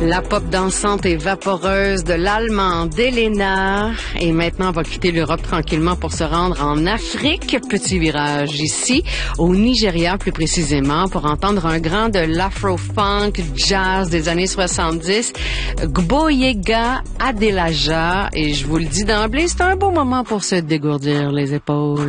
La pop dansante et vaporeuse de l'allemande Elena. Et maintenant, on va quitter l'Europe tranquillement pour se rendre en Afrique. Petit virage ici, au Nigeria plus précisément, pour entendre un grand de l'afro-funk jazz des années 70, Gboyega Adelaja. Et je vous le dis d'emblée, c'est un beau moment pour se dégourdir les épaules.